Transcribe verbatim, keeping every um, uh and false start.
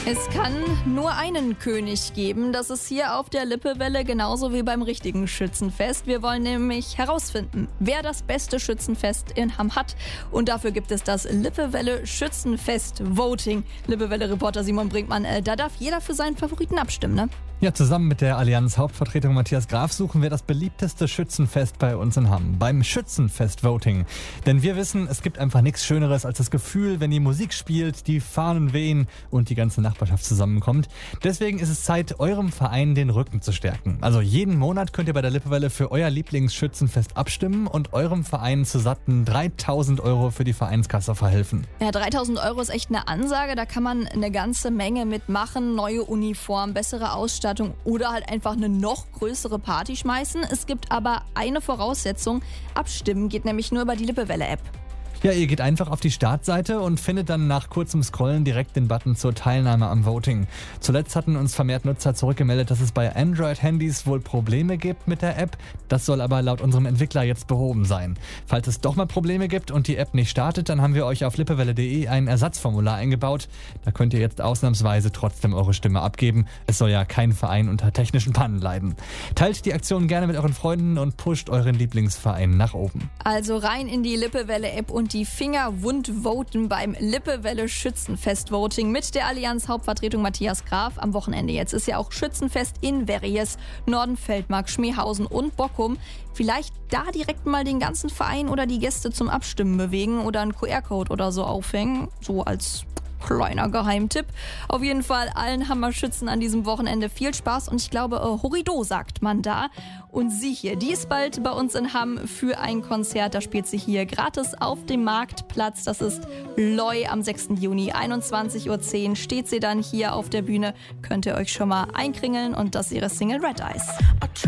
Es kann nur einen König geben. Das ist hier auf der Lippewelle genauso wie beim richtigen Schützenfest. Wir wollen nämlich herausfinden, wer das beste Schützenfest in Hamm hat. Und dafür gibt es das Lippewelle Schützenfest Voting. Lippewelle-Reporter Simon Brinkmann, äh, da darf jeder für seinen Favoriten abstimmen, ne? Ja, zusammen mit der Allianz Hauptvertretung Matthias Graf suchen wir das beliebteste Schützenfest bei uns in Hamm. Beim Schützenfest-Voting. Denn wir wissen, es gibt einfach nichts Schöneres als das Gefühl, wenn die Musik spielt, die Fahnen wehen und die ganze Nachbarschaft zusammenkommt. Deswegen ist es Zeit, eurem Verein den Rücken zu stärken. Also jeden Monat könnt ihr bei der Lippewelle für euer Lieblingsschützenfest abstimmen und eurem Verein zu satten dreitausend Euro für die Vereinskasse verhelfen. Ja, dreitausend Euro ist echt eine Ansage. Da kann man eine ganze Menge mitmachen. Neue Uniform, bessere Ausstattung oder halt einfach eine noch größere Party schmeißen. Es gibt aber eine Voraussetzung. Abstimmen geht nämlich nur über die Lippewelle-App. Ja, ihr geht einfach auf die Startseite und findet dann nach kurzem Scrollen direkt den Button zur Teilnahme am Voting. Zuletzt hatten uns vermehrt Nutzer zurückgemeldet, dass es bei Android-Handys wohl Probleme gibt mit der App. Das soll aber laut unserem Entwickler jetzt behoben sein. Falls es doch mal Probleme gibt und die App nicht startet, dann haben wir euch auf lippewelle punkt de ein Ersatzformular eingebaut. Da könnt ihr jetzt ausnahmsweise trotzdem eure Stimme abgeben. Es soll ja kein Verein unter technischen Pannen leiden. Teilt die Aktion gerne mit euren Freunden und pusht euren Lieblingsverein nach oben. Also rein in die Lippewelle-App und die Finger wund voten beim Lippewelle Schützenfest Voting mit der Allianz Hauptvertretung Matthias Graf am Wochenende. Jetzt ist ja auch Schützenfest in Verries, Nordenfeldmark, Schmehausen und Bockum. Vielleicht da direkt mal den ganzen Verein oder die Gäste zum Abstimmen bewegen oder einen Q R-Code oder so aufhängen, so als kleiner Geheimtipp. Auf jeden Fall allen Hammer-Schützen an diesem Wochenende viel Spaß und ich glaube, äh, Horrido sagt man da. Und sie hier, die ist bald bei uns in Hamm für ein Konzert. Da spielt sie hier gratis auf dem Marktplatz. Das ist Loi am sechsten Juni, einundzwanzig Uhr zehn steht sie dann hier auf der Bühne. Könnt ihr euch schon mal einkringeln und das ist ihre Single Red Eyes.